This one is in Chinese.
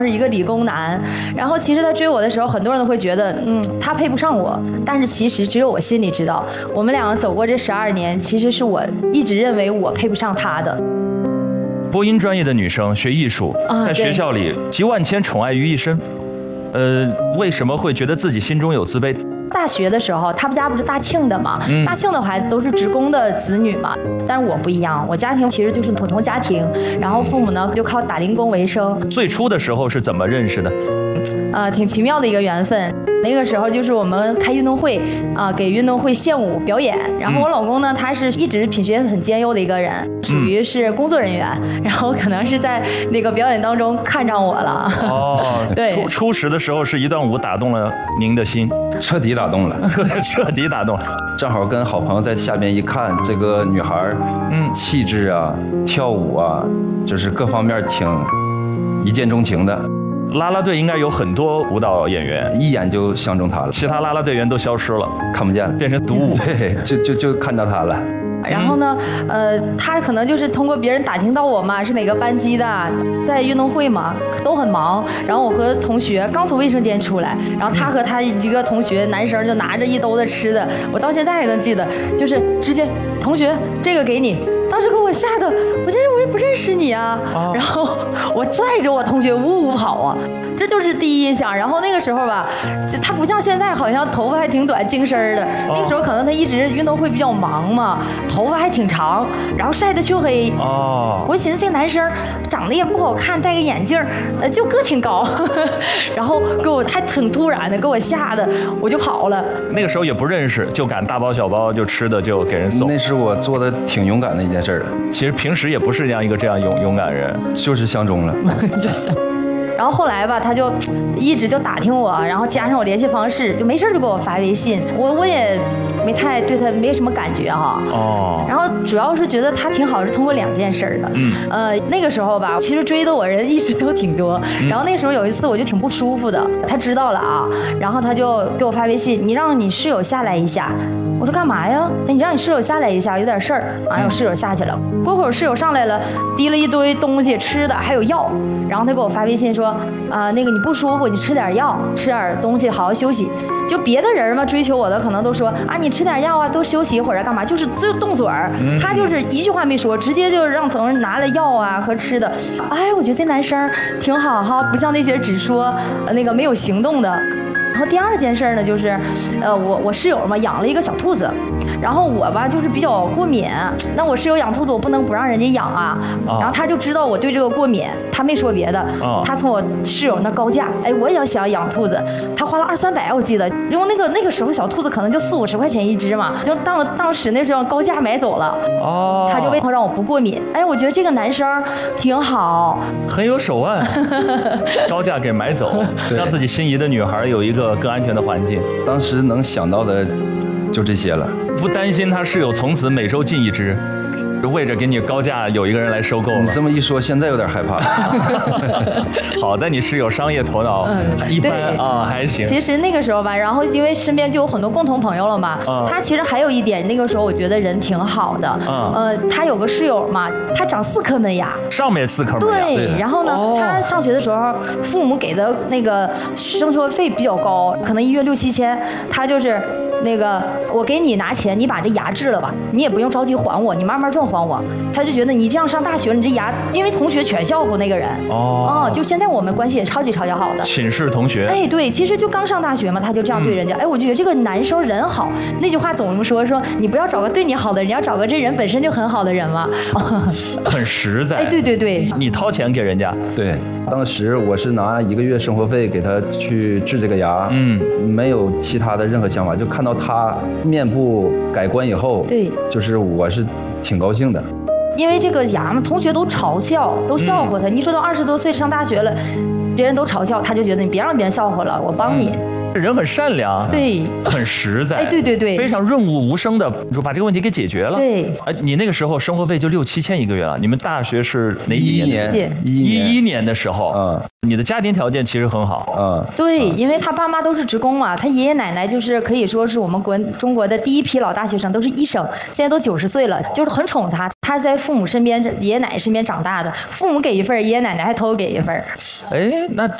是一个理工男，然后其实他追我的时候，很多人都会觉得，他配不上我，但是其实只有我心里知道，我们两个走过这12年，其实是我一直认为我配不上他的。 播音专业的女生学艺术，在学校里集万千宠爱于一身，为什么会觉得自己心中有自卑？ 大学的时候，他们家不是大庆的嘛，大庆的孩子都是职工的子女嘛，但是我不一样，我家庭其实就是普通家庭，然后父母呢就靠打零工为生。 最初的时候是怎么认识的？ 挺奇妙的一个缘分。那个时候就是我们开运动会给运动会献舞表演，然后我老公呢，他是一直品学很兼优的一个人，属于是工作人员，然后可能是在那个表演当中看上我了。对， 初时的时候是一段舞打动了您的心， 彻底打动了， 彻底打动。 正好跟好朋友在下边一看，这个女孩，气质啊，跳舞啊，就是各方面挺一见钟情的。 啦啦队应该有很多舞蹈演员， 一眼就相中她了， 其他啦啦队员都消失了， 看不见了， 变成独舞。 对，就看到她了。 然后呢，他可能就是通过别人打听到我嘛，是哪个班级的，在运动会嘛，都很忙。然后我和同学刚从卫生间出来，然后他和他一个同学男生就拿着一兜子吃的，我到现在还能记得，就是直接同学这个给你。当时给我吓得，我也不认识你啊，然后我拽着我同学呜呜跑啊，这就是第一印象。然后那个时候吧，他不像现在好像头发还挺短精身的，那个时候可能他一直运动会比较忙嘛，头发还挺长，然后晒得黢黑。我寻思这个男生长得也不好看，戴个眼镜，就个挺高，然后给我还挺突然的，给我吓得我就跑了。 那个时候也不认识，就敢大包小包就吃的就给人送。 那是我做的挺勇敢的一件事儿。 其实平时也不是这样勇敢人， 就是相中了。 然后后来吧，他就一直就打听我，然后加上我联系方式，就没事就给我发微信。我也没太对他没什么感觉哈。然后主要是觉得他挺好，是通过2件事的。那个时候吧，其实追的我人一直都挺多。然后那时候有一次我就挺不舒服的，他知道了啊，然后他就给我发微信，你让你室友下来一下。我说干嘛呀？你让你室友下来一下，有点事儿。我室友下去了，过会儿室友上来了，提了一堆东西吃的，还有药。然后他给我发微信说那个你不舒服，你吃点药，吃点东西，好好休息。就别的人嘛，追求我的可能都说你吃点药啊，多休息一会儿干嘛？就是就动嘴儿。他就是一句话没说，直接就让同事拿了药啊和吃的。我觉得这男生挺好哈，不像那些只说那个没有行动的。然后第2件事呢，就是我室友嘛养了一个小兔子，然后我吧就是比较过敏，那我室友养兔子，我不能不让人家养啊。然后他就知道我对这个过敏，他没说别的，他从我室友那高价，我也想养兔子，他花了200-300我记得，因为那个时候小兔子可能就40-50块钱一只嘛，就当时那时候高价买走了。他就为了让我不过敏，我觉得这个男生挺好， 很有手腕，高价给买走，让自己心仪的女孩有一个更安全的环境。 当时能想到的就这些了， 不担心他室友从此每周进一只，为着给你高价有一个人来收购了。 你这么一说，现在有点害怕。 好在你室友商业头脑一般还行。 其实那个时候吧，然后因为身边就有很多共同朋友了嘛，他其实还有一点，那个时候我觉得人挺好的。他有个室友嘛，他长4颗门牙， 上面4颗门牙。 对，然后呢，他上学的时候，父母给的那个生活费比较高，可能1月6-7千，他就是那个我给你拿钱，你把这牙治了吧，你也不用着急还我，你慢慢赚还我。他就觉得你这样上大学了，你这牙，因为同学全笑话那个人。就现在我们关系也超级好的。 寝室同学。 对，其实就刚上大学嘛，他就这样对人家。我就觉得这个男生人好。那句话总说你不要找个对你好的人，你要找个这人本身就很好的人嘛。 很实在。 对。 你掏钱给人家。 对，当时我是拿1个月生活费给他去治这个牙，没有其他的任何想法，就看到他面部改观以后， 对， 就是我是挺高兴的。 因为这个牙嘛，同学都嘲笑，都笑话他。你说都20多岁上大学了，别人都嘲笑，他就觉得你别让别人笑话了，我帮你。 人很善良， 对， 很实在， 哎，对对对， 非常润物无声的就把这个问题给解决了。 对， 你那个时候生活费就6、7千一个月了。你们大学是哪几年？11年的时候，你的家庭条件其实很好， 对，因为他爸妈都是职工嘛，他爷爷奶奶就是可以说是我们中国的第一批老大学生，都是医生，现在都90岁了，就是很宠他。他在父母身边、爷爷奶奶身边长大的，父母给一份，爷爷奶奶还偷给一份。 哎，那